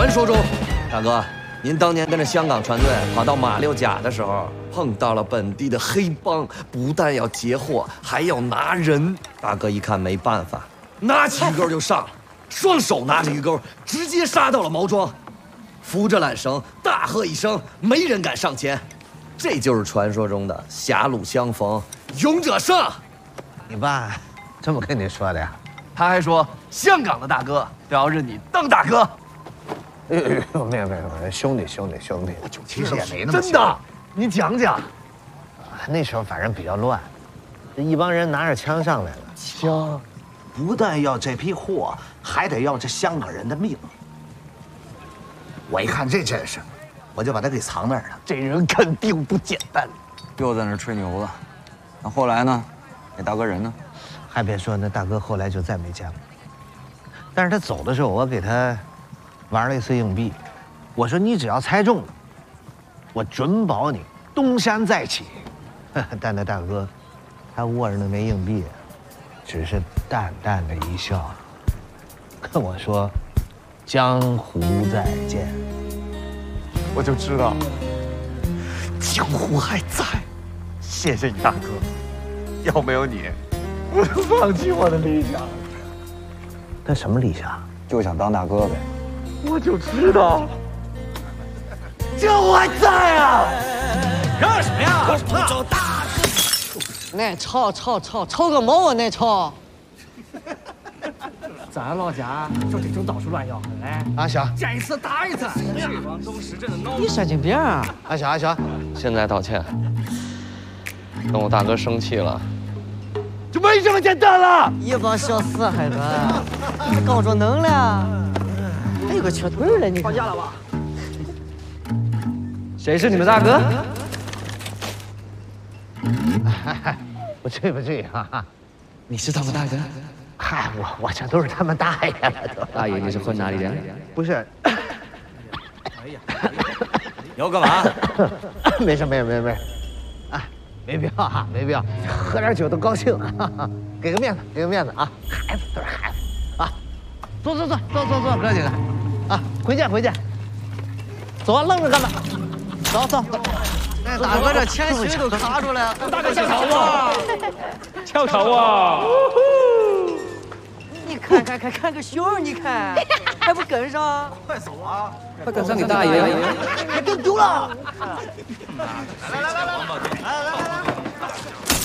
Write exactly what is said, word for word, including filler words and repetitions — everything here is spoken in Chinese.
传说中，大哥，您当年跟着香港船队跑到马六甲的时候，碰到了本地的黑帮，不但要截获，还要拿人。大哥一看没办法，拿起鱼钩就上了，双手拿着鱼钩，直接杀到了毛庄，扶着缆绳，大喝一声，没人敢上前。这就是传说中的狭路相逢，勇者胜。 你爸这么跟你说的呀？ 他还说，香港的大哥都要认你当大哥。 哎呦，没有没有没有，兄弟兄弟兄弟， 其实也没那么真的，你讲讲。 那时候反正比较乱，这一帮人拿着枪上来了。 枪，不但要这批货，还得要这香港人的命。我一看这阵势，我就把他给藏那儿了。 这人肯定不简单。 又在那吹牛了。那后来呢？那大哥人呢？ 还别说，那大哥后来就再没见过。但是他走的时候，我给他玩了一次硬币，我说你只要猜中了，我准保你东山再起。但那大哥，他握着那枚硬币，只是淡淡的一笑，跟我说：“江湖再见。” 我就知道，江湖还在。谢谢你大哥，要没有你，我就放弃我的理想。 那什么理想？ 就想当大哥呗。 我就知道，江湖还在啊！ 嚷什么呀？ 爱吵吵吵吵个毛啊！爱吵。 咱老家就这种到处乱吆喝嘞。 阿小， 见一次打一次。这帮都是真的孬。 你神经病啊！ 阿小阿小， 现在道歉，等我大哥生气了，就没这么简单了。 一帮小死孩子，搞着能了，还有个瘸腿了，你吵架了吧？ 谁是你们大哥？ 不至于不至于哈哈。 你是他们大哥？ 嗨，我我这都是他们大爷了都。 大爷，你是混哪里人？ 不是。 哎呀， 你要干嘛？ 没事没事没事没事。啊，没必要哈，没必要，喝点酒都高兴，哈哈，给个面子，给个面子啊！孩子都是孩子啊！坐坐坐坐坐坐，哥几个，啊，回见回见。走，愣着干嘛？走走走。 那大哥这前胸都卡住了。 大哥抢头啊！抢头啊！ 你看看看看个熊，你看还不跟上？ 快走啊！ 快跟上你大爷！ 还跟丢了！ 来来来来来！